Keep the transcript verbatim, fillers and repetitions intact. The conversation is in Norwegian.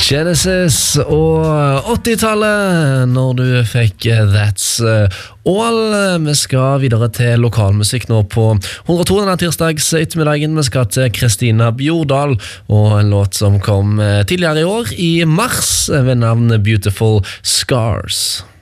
Genesis og åttitallet når du fikk That's All. Vi skal videre til lokalmusikk nå på hundre og to denne tirsdags ettermiddagen. Vi skal til Kristina Bjordal og en låt som kom tidligere i år i mars ved navn Beautiful Scars.